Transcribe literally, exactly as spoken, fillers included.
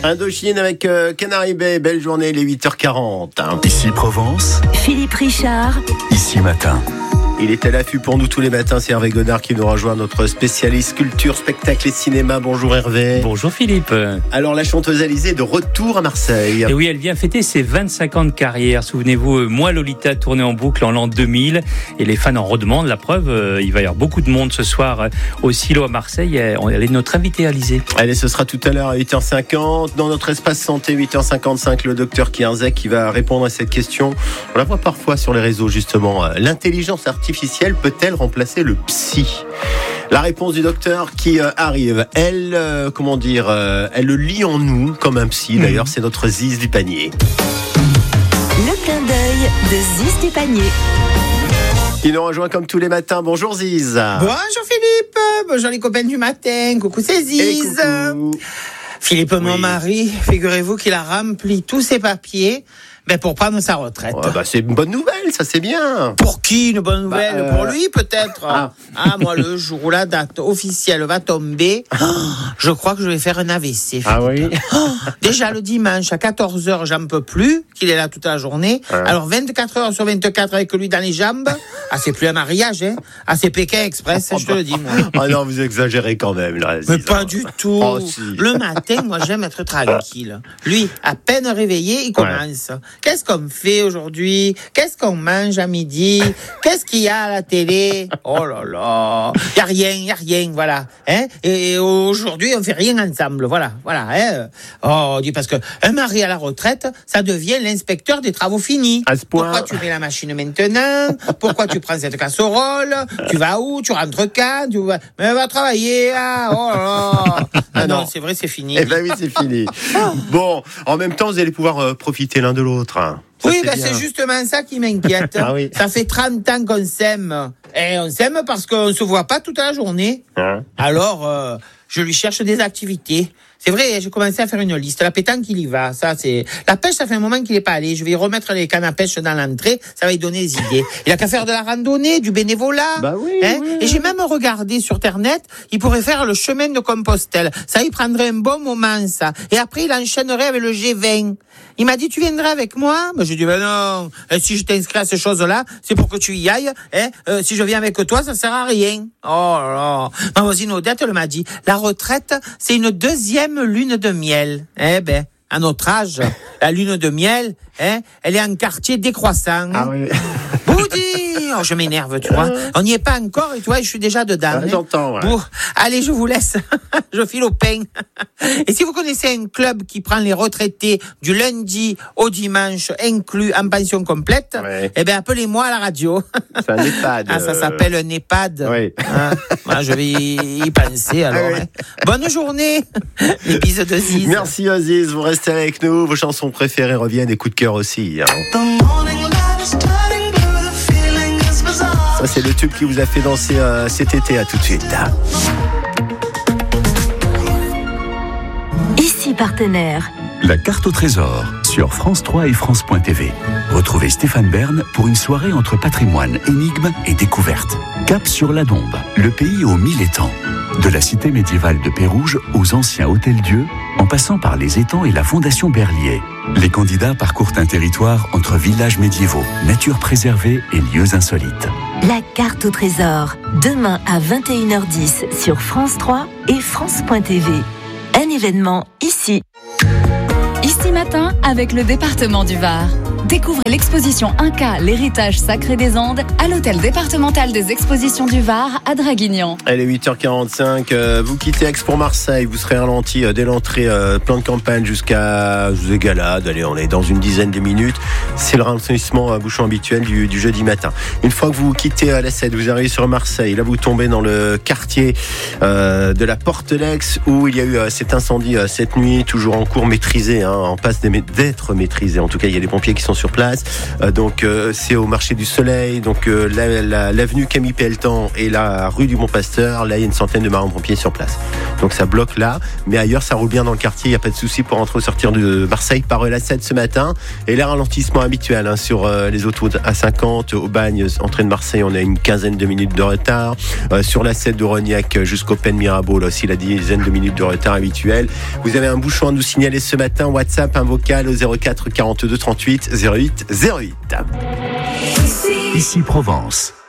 Indochine avec euh, Canary Bay, belle journée, les huit heures quarante. Hein. Ici Provence, Philippe Richard, ici Matin. Il est à l'affût pour nous tous les matins, c'est Hervé Godard qui nous rejoint, notre spécialiste culture, spectacle et cinéma. Bonjour Hervé. Bonjour Philippe. Alors la chanteuse Alizée est de retour à Marseille. Et oui, elle vient fêter ses vingt-cinq ans de carrière. Souvenez-vous, Moi Lolita tourné en boucle en l'an deux mille et les fans en redemandent. La preuve, il va y avoir beaucoup de monde ce soir au Silo à Marseille. Elle est notre invitée Alizée. Allez, ce sera tout à l'heure à huit heures cinquante. Dans notre espace santé, huit heures cinquante-cinq, le docteur Kierzek qui va répondre à cette question. On la voit parfois sur les réseaux justement. L'intelligence artificielle peut-elle remplacer le psy ? La réponse du docteur qui euh, arrive, elle, euh, comment dire, euh, elle le lit en nous comme un psy. D'ailleurs, c'est notre Ziz du panier. le clin d'œil de Ziz du panier. Il nous rejoint comme tous les matins. Bonjour Ziz. Bonjour Philippe, bonjour les copains du matin. Coucou, c'est Ziz. Philippe, oui. Mon mari, figurez-vous qu'il a rempli tous ses papiers. Ben pour prendre sa retraite. Ouais, bah c'est une bonne nouvelle, ça c'est bien. Pour qui une bonne nouvelle ? Bah, euh... Pour lui peut-être. Ah. ah moi le jour où la date officielle va tomber, je crois que je vais faire un A V C. Ah oui. Déjà le dimanche à quatorze heures, j'en peux plus, qu'il est là toute la journée. Ouais. Alors vingt-quatre heures sur vingt-quatre avec lui dans les jambes. Ah c'est plus un mariage, hein. Ah c'est Pékin Express, oh, je te bah. le dis moi. Ah non, vous exagérez quand même là. Mais pas du tout. Oh, si. Le matin, moi j'aime être tranquille. Lui, à peine réveillé, il commence. Ouais. Qu'est-ce qu'on fait aujourd'hui ? Qu'est-ce qu'on mange à midi ? Qu'est-ce qu'il y a à la télé ? Oh là là, il y a rien, il y a rien, voilà. Hein ? Et aujourd'hui, on fait rien ensemble, voilà, voilà. Hein ? Oh, parce que un mari à la retraite, ça devient l'inspecteur des travaux finis. À ce point. Pourquoi tu mets la machine maintenant ? Pourquoi tu prends cette casserole ? Tu vas où ? Tu rentres quand ? Tu vas, mais va travailler là. Oh là là. Ah non, non, c'est vrai, c'est fini. Eh ben oui, c'est fini. Bon, en même temps, vous allez pouvoir euh, profiter l'un de l'autre. Ça, oui, c'est, ben c'est justement ça qui m'inquiète. Ah oui. Ça fait trente ans qu'on s'aime. Et on s'aime parce qu'on ne se voit pas toute la journée. Hein? Alors, euh, je lui cherche des activités. C'est vrai, j'ai commencé à faire une liste. La pétanque, il y va. Ça, c'est la pêche. Ça fait un moment qu'il n'est pas allé. Je vais remettre les cannes à pêche dans l'entrée. Ça va lui donner des idées. Il a qu'à faire de la randonnée, du bénévolat. Bah oui. Hein oui. Et j'ai même regardé sur Internet. Il pourrait faire le chemin de Compostelle. Ça lui prendrait un bon moment, ça. Et après, il enchaînerait avec le G vingt. Il m'a dit, tu viendrais avec moi? Ben, j'ai dit, ben non. Et si je t'inscris à ces choses-là, c'est pour que tu y ailles. Hein euh, si je viens avec toi, ça sert à rien. Oh là là. Ma voisine Odette, elle m'a dit, la retraite, c'est une deuxième lune de miel. Eh ben, à notre âge, la lune de miel, hein, elle est en quartier décroissant. Ah oui. Boudi! Oh, je m'énerve, tu vois. On n'y est pas encore et tu vois, je suis déjà dedans. Ah, j'entends, ouais. Bon, allez, je vous laisse. Je file au pain. Et si vous connaissez un club qui prend les retraités du lundi au dimanche, inclus en pension complète, ouais. Eh bien, appelez-moi à la radio. C'est un EHPAD. Ah, ça s'appelle un EHPAD. Oui. Hein, moi, je vais y penser, alors. Ah oui. Hein. Bonne journée. Les bises de Ziz. Merci, Aziz. Vous restez avec nous. Vos chansons préférées reviennent et coups de cœur aussi. Hein. Ça, c'est le tube qui vous a fait danser euh, cet été. À tout de suite. Ici partenaire. La carte au trésor sur France trois et France point T V. Retrouvez Stéphane Bern pour une soirée entre patrimoine, énigmes et découvertes. Cap sur la Dombe, le pays aux mille étangs. De la cité médiévale de Pérouge aux anciens hôtels-dieux, en passant par les étangs et la fondation Berlier. Les candidats parcourent un territoire entre villages médiévaux, nature préservée et lieux insolites. La carte au trésor, demain à vingt et une heures dix sur France trois et France point T V. Un événement ici. Ici matin avec le département du Var. Découvrez l'exposition Inca, l'héritage sacré des Andes à l'hôtel départemental des expositions du Var à Draguignan. Elle est huit heures quarante-cinq, euh, vous quittez Aix pour Marseille, vous serez ralenti euh, dès l'entrée, euh, plan de campagne jusqu'à Zégalade. Allez, on est dans une dizaine de minutes. C'est le ralentissement à bouchon habituel du, du jeudi matin. Une fois que vous quittez euh, la sept, vous arrivez sur Marseille. Là, vous tombez dans le quartier euh, de la Porte-Lex où il y a eu euh, cet incendie euh, cette nuit, toujours en cours, maîtrisé, hein, en passe d'être maîtrisé. En tout cas, il y a des pompiers qui sont sur sur place. Euh, donc euh, c'est au marché du Soleil, donc euh, la, la, l'avenue Camille Pelletan et la rue du Bon Pasteur. Là, il y a une centaine de marins-pompiers sur place. Donc ça bloque là, mais ailleurs ça roule bien dans le quartier. Il n'y a pas de souci pour rentrer ou sortir de Marseille par l'A sept ce matin. Et les ralentissements habituels hein, sur euh, les autoroutes A cinquante, au Bagne, entrée de Marseille, on a une quinzaine de minutes de retard. Euh, sur l'A sept de Rognac jusqu'au Pen Mirabeau, là aussi la dizaine de minutes de retard habituel. Vous avez un bouchon à nous signaler ce matin, WhatsApp, un vocal au zéro quatre quarante-deux trente-huit zéro huit zéro huit. Ici Provence.